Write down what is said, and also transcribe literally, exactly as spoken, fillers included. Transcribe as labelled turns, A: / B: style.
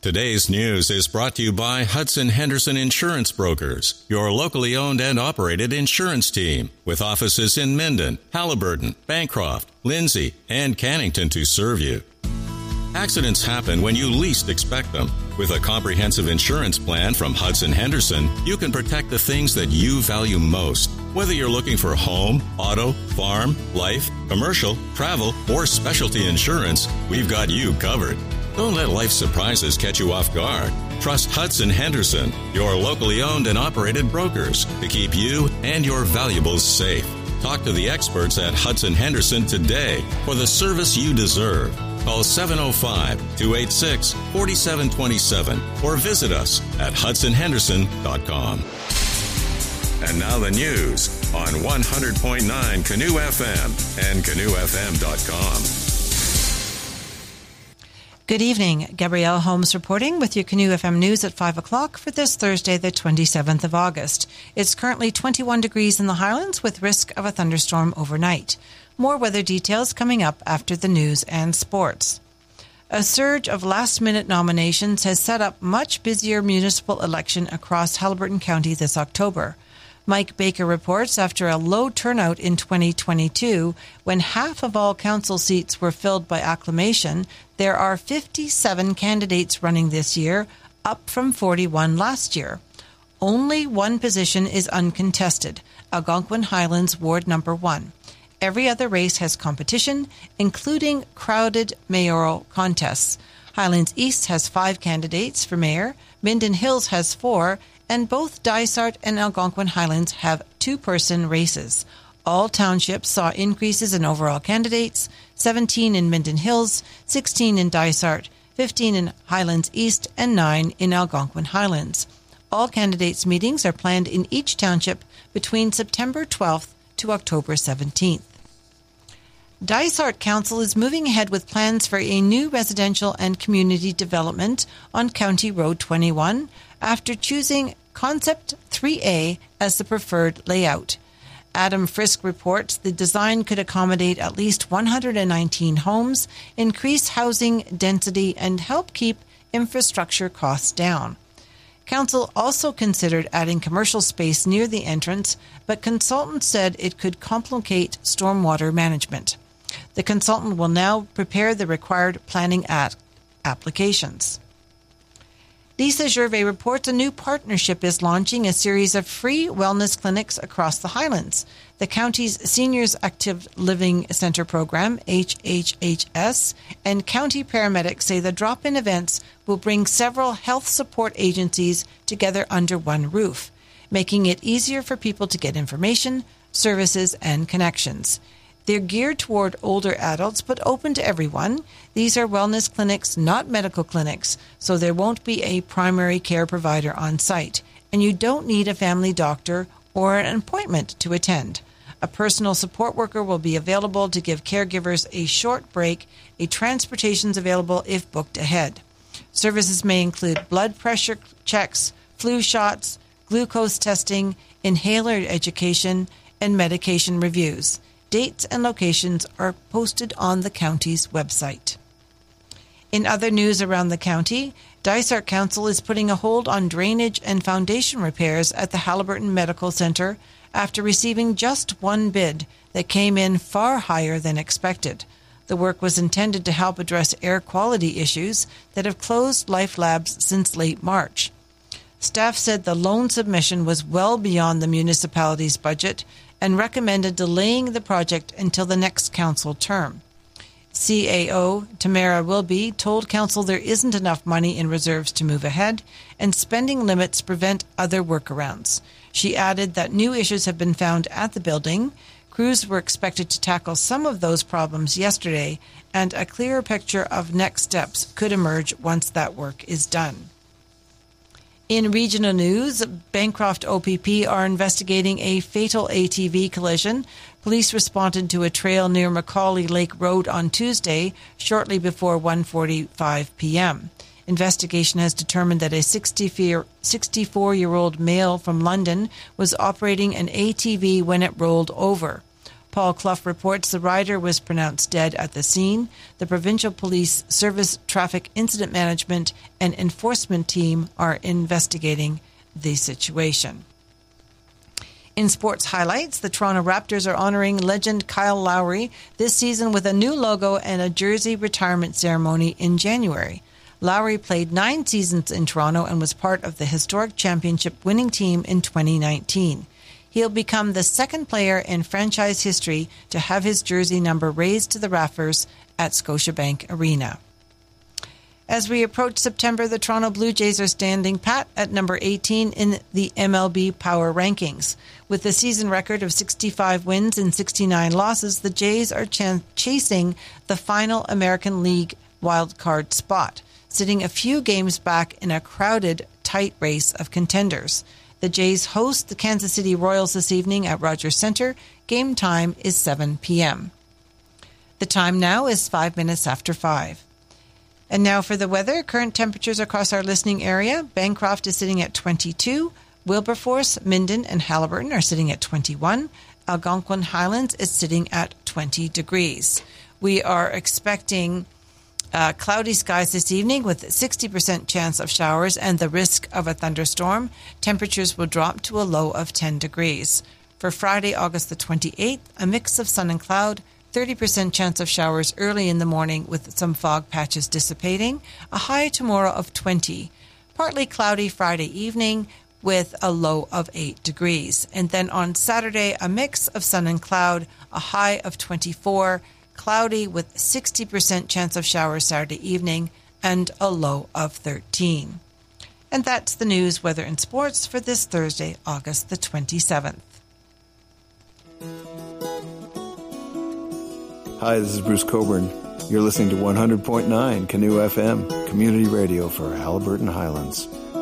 A: Today's news is brought to you by Hudson Henderson Insurance Brokers, your locally owned and operated insurance team, with offices in Minden, Halliburton, Bancroft, Lindsay, and Cannington to serve you. Accidents happen when you least expect them. With a comprehensive insurance plan from Hudson Henderson, you can protect the things that you value most. Whether you're looking for home, auto, farm, life, commercial, travel, or specialty insurance, we've got you covered. Don't let life's surprises catch you off guard. Trust Hudson Henderson, your locally owned and operated brokers, to keep you and your valuables safe. Talk to the experts at Hudson Henderson today for the service you deserve. Call seven oh five, two eight six, four seven two seven or visit us at hudson henderson dot com. And now the news on one hundred point nine Canoe F M and canoe f m dot com.
B: Good evening. Gabrielle Holmes reporting with your Canoe F M News at five o'clock for this Thursday, the twenty-seventh of August. It's currently twenty-one degrees in the Highlands with risk of a thunderstorm overnight. More weather details coming up after the news and sports. A surge of last-minute nominations has set up much busier municipal election across Halliburton County this October. Mike Baker reports after a low turnout in twenty twenty-two, when half of all council seats were filled by acclamation, there are fifty-seven candidates running this year, up from forty-one last year. Only one position is uncontested, Algonquin Highlands Ward Number one. Every other race has competition, including crowded mayoral contests. Highlands East has five candidates for mayor, Minden Hills has four, and both Dysart and Algonquin Highlands have two-person races. All townships saw increases in overall candidates, seventeen in Minden Hills, sixteen in Dysart, fifteen in Highlands East, and nine in Algonquin Highlands. All candidates' meetings are planned in each township between September twelfth to October seventeenth. Dysart Council is moving ahead with plans for a new residential and community development on County Road twenty-one after choosing Concept three A as the preferred layout. Adam Frisk reports the design could accommodate at least one hundred nineteen homes, increase housing density, and help keep infrastructure costs down. Council also considered adding commercial space near the entrance, but consultants said it could complicate stormwater management. The consultant will now prepare the required Planning Act applications. Lisa Gervais reports a new partnership is launching a series of free wellness clinics across the Highlands. The county's Seniors Active Living Center program, H H H S, and county paramedics say the drop-in events will bring several health support agencies together under one roof, making it easier for people to get information, services, and connections. They're geared toward older adults, but open to everyone. These are wellness clinics, not medical clinics, so there won't be a primary care provider on site, and you don't need a family doctor or an appointment to attend. A personal support worker will be available to give caregivers a short break. A transportation is available if booked ahead. Services may include blood pressure checks, flu shots, glucose testing, inhaler education, and medication reviews. Dates and locations are posted on the county's website. In other news around the county, Dysart Council is putting a hold on drainage and foundation repairs at the Halliburton Medical Center after receiving just one bid that came in far higher than expected. The work was intended to help address air quality issues that have closed Life Labs since late March. Staff said the loan submission was well beyond the municipality's budget and recommended delaying the project until the next council term. C A O Tamara Wilby told council there isn't enough money in reserves to move ahead, and spending limits prevent other workarounds. She added that new issues have been found at the building. Crews were expected to tackle some of those problems yesterday, and a clearer picture of next steps could emerge once that work is done. In regional news, Bancroft O P P are investigating a fatal A T V collision. Police responded to a trail near Macaulay Lake Road on Tuesday, shortly before one forty-five p.m. Investigation has determined that a sixty-four-year-old male from London was operating an A T V when it rolled over. Paul Clough reports the rider was pronounced dead at the scene. The Provincial Police Service Traffic Incident Management and Enforcement Team are investigating the situation. In sports highlights, the Toronto Raptors are honoring legend Kyle Lowry this season with a new logo and a jersey retirement ceremony in January. Lowry played nine seasons in Toronto and was part of the historic championship winning team in twenty nineteen. He'll become the second player in franchise history to have his jersey number raised to the rafters at Scotiabank Arena. As we approach September, the Toronto Blue Jays are standing pat at number eighteen in the M L B Power Rankings. With a season record of sixty-five wins and sixty-nine losses, the Jays are ch- chasing the final American League wildcard spot, sitting a few games back in a crowded, tight race of contenders. The Jays host the Kansas City Royals this evening at Rogers Centre. Game time is seven p.m. The time now is five minutes after five. And now for the weather. Current temperatures across our listening area. Bancroft is sitting at twenty-two. Wilberforce, Minden, and Haliburton are sitting at twenty-one. Algonquin Highlands is sitting at twenty degrees. We are expecting uh, cloudy skies this evening with sixty percent chance of showers and the risk of a thunderstorm. Temperatures will drop to a low of ten degrees. For Friday, August the twenty-eighth, a mix of sun and cloud, thirty percent chance of showers early in the morning with some fog patches dissipating, a high tomorrow of twenty. Partly cloudy Friday evening with a low of eight degrees. And then on Saturday, a mix of sun and cloud, a high of twenty-four, cloudy with sixty percent chance of showers Saturday evening, and a low of thirteen. And that's the news, weather, and sports for this Thursday, August the twenty-seventh.
C: Hi, this is Bruce Coburn. You're listening to one hundred point nine Canoe F M, community radio for Haliburton Highlands.